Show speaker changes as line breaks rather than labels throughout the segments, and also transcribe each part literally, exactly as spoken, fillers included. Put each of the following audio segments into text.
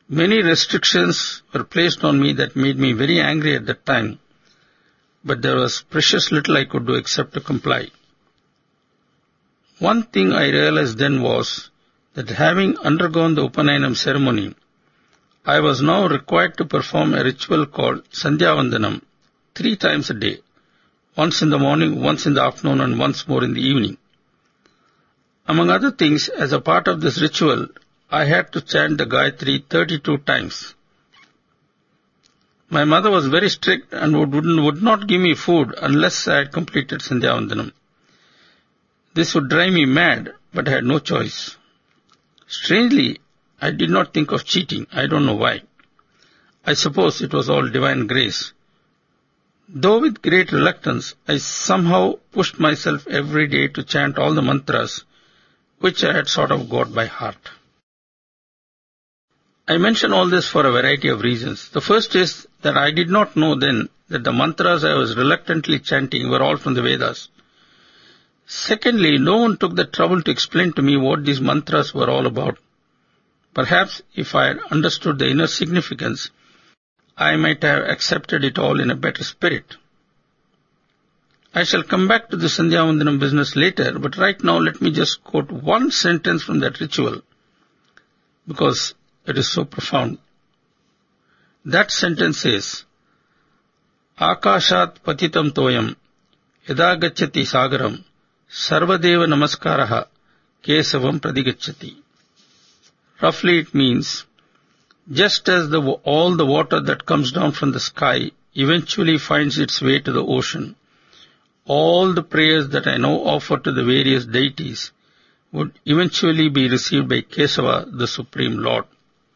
Many restrictions were placed on me that made me very angry at that time, but there was precious little I could do except to comply. One thing I realized then was that having undergone the Upanayana ceremony, I was now required to perform a ritual called Sandhya Vandanam three times a day, once in the morning, once in the afternoon, and once more in the evening. Among other things, as a part of this ritual, I had to chant the Gayatri thirty-two times. My mother was very strict and would, would not give me food unless I had completed Sandhya Vandanam. This would drive me mad, but I had no choice. Strangely, I did not think of cheating. I don't know why. I suppose it was all divine grace. Though with great reluctance, I somehow pushed myself every day to chant all the mantras, which I had sort of got by heart. I mention all this for a variety of reasons. The first is that I did not know then that the mantras I was reluctantly chanting were all from the Vedas. Secondly, no one took the trouble to explain to me what these mantras were all about. Perhaps if I had understood the inner significance, I might have accepted it all in a better spirit. I shall come back to the Sandhya Vandanam business later, but right now let me just quote one sentence from that ritual, because it is so profound. That sentence says, Akashat patitam toyam, yada gacchati sagaram, sarvadeva namaskaraha, kesavam pradigacchati. Roughly it means, just as the, all the water that comes down from the sky eventually finds its way to the ocean, all the prayers that I now offer to the various deities would eventually be received by Kesava, the Supreme Lord.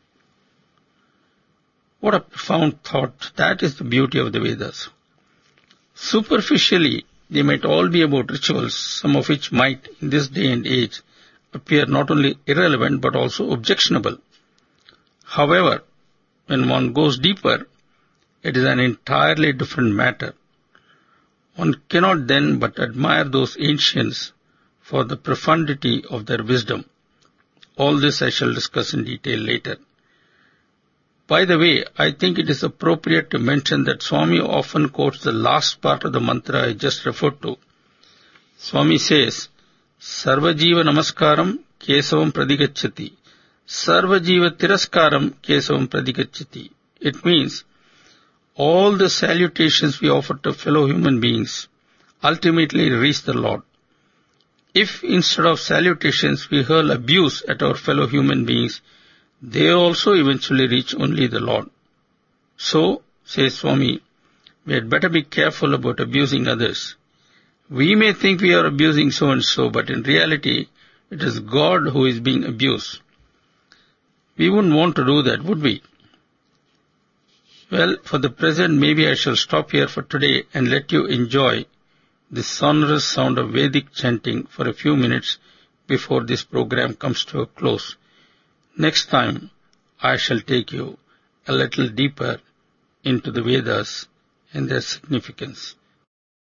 What a profound thought. That is the beauty of the Vedas. Superficially, they might all be about rituals, some of which might, in this day and age, appear not only irrelevant but also objectionable. However, when one goes deeper, it is an entirely different matter. One cannot then but admire those ancients for the profundity of their wisdom. All this I shall discuss in detail later. By the way, I think it is appropriate to mention that Swami often quotes the last part of the mantra I just referred to. Swami says, Sarvajiva namaskaram kesavam pradigacchati. Sarvajiva tiraskaram kesavam pradigacchati. It means, all the salutations we offer to fellow human beings ultimately reach the Lord. If instead of salutations we hurl abuse at our fellow human beings, they also eventually reach only the Lord. So, says Swami, we had better be careful about abusing others. We may think we are abusing so-and-so, but in reality, it is God who is being abused. We wouldn't want to do that, would we? Well, for the present, maybe I shall stop here for today and let you enjoy the sonorous sound of Vedic chanting for a few minutes before this program comes to a close. Next time, I shall take you a little deeper into the Vedas and their significance.